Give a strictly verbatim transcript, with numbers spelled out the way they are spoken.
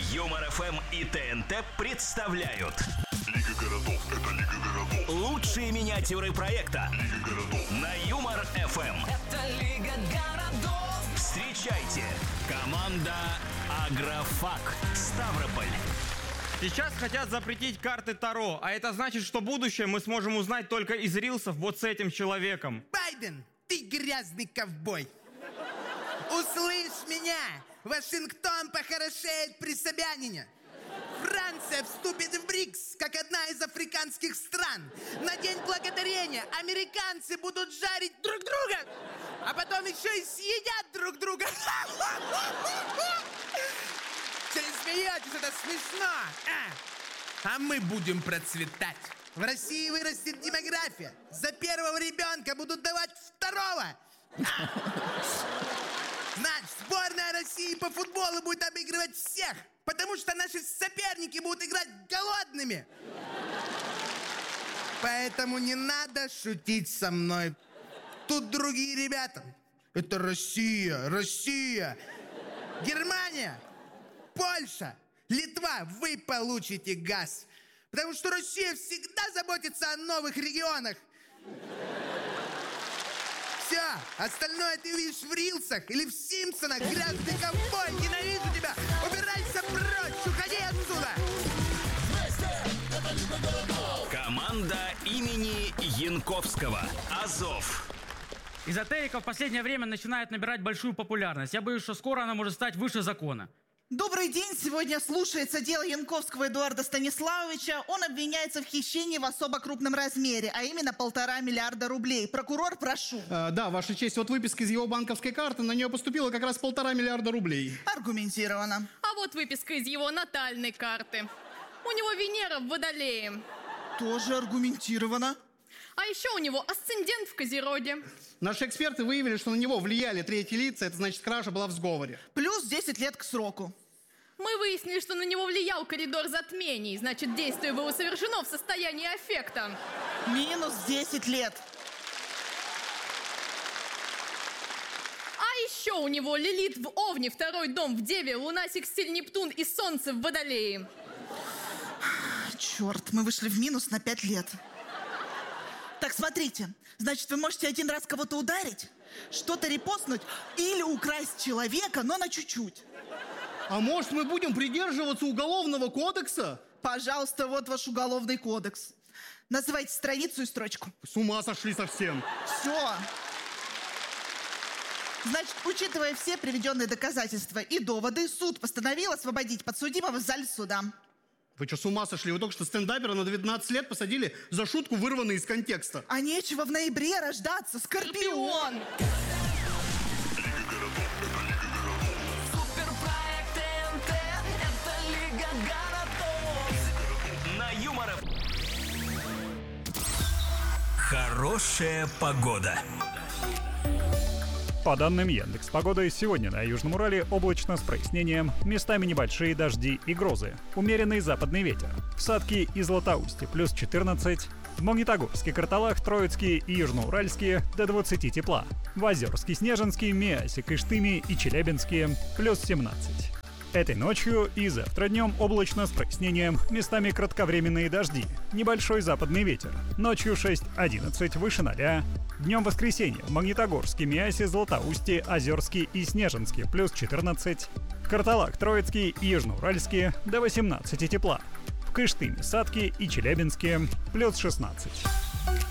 Юмор эф эм и ТНТ представляют Лига городов, это Лига городов. лучшие миниатюры проекта Лига городов. на Юмор эф эм. Это Лига городов. Встречайте, команда Агрофак Ставрополь. Сейчас хотят запретить карты Таро, а это значит, что будущее мы сможем узнать только из рилсов вот с этим человеком. Байден, ты грязный ковбой. Услышь меня! Вашингтон похорошеет при Собянине. Франция вступит в БРИКС, как одна из африканских стран. На День Благодарения американцы будут жарить друг друга, а потом еще и съедят друг друга. Че не смеетесь, это смешно. А? а мы будем процветать. В России вырастет демография. За первого ребенка будут давать второго. Значит, сборная России по футболу будет обыгрывать всех, потому что наши соперники будут играть голодными. Поэтому не надо шутить со мной. Тут другие ребята. Это Россия, Россия, Германия, Польша, Литва. Вы получите газ, потому что Россия всегда заботится о новых регионах. Все, остальное ты видишь в рилсах или в Симпсонах. Грязный ковбой, ненавижу тебя. Убирайся прочь, уходи отсюда. Команда имени Янковского. Азов. Эзотерика в последнее время начинает набирать большую популярность. Я боюсь, что скоро она может стать выше закона. Добрый день! Сегодня слушается дело Янковского Эдуарда Станиславовича. Он обвиняется в хищении в особо крупном размере, а именно полтора миллиарда рублей. Прокурор, прошу. Э, да, Ваша честь, вот выписка из его банковской карты, на нее поступило как раз полтора миллиарда рублей. Аргументированно. А вот выписка из его натальной карты. У него Венера в Водолее. Тоже аргументированно. А еще у него асцендент в Козероге. Наши эксперты выявили, что на него влияли третьи лица, это значит, кража была в сговоре. Плюс десять лет к сроку. Мы выяснили, что на него влиял коридор затмений. Значит, действие было совершено в состоянии аффекта. Минус десять лет. А еще у него Лилит в Овне, второй дом в Деве, Луна, секстиль, Нептун и Солнце в Водолее. Черт, мы вышли в минус на пять лет. Так, смотрите, значит, вы можете один раз кого-то ударить, что-то репостнуть или украсть человека, но на чуть-чуть. А может, мы будем придерживаться уголовного кодекса? Пожалуйста, вот ваш уголовный кодекс. Называйте страницу и строчку. С ума сошли совсем. Все. Значит, учитывая все приведенные доказательства и доводы, суд постановил освободить подсудимого в зале суда. Вы что, с ума сошли? Вы только что стендапера на двенадцать лет посадили за шутку, вырванную из контекста. А нечего в ноябре рождаться, Скорпион! Лига городов, это Лига городов. Суперпроект ТНТ. Это Лига городов. На Юмор эф эм. Хорошая погода. По данным Яндекс.Погоды, сегодня на Южном Урале облачно с прояснением, местами небольшие дожди и грозы, умеренный западный ветер. В Сатке и Златоусте плюс четырнадцать, в Магнитогорске, Карталах, Троицке и Южноуральске до двадцати тепла, в Озерске, Снежинске, Миасе, Кыштыме и Челябинске плюс семнадцать. Этой ночью и завтра днем облачно с прояснением, местами кратковременные дожди, небольшой западный ветер, ночью шесть-одиннадцать выше ноля. Днем воскресенье в Магнитогорске, Миасе, Златоусте, Озерске и Снежинске плюс четырнадцать, в Карталах, Троицке и Южноуральске до восемнадцати тепла, в Кыштыме, Сатке и Челябинске плюс шестнадцать.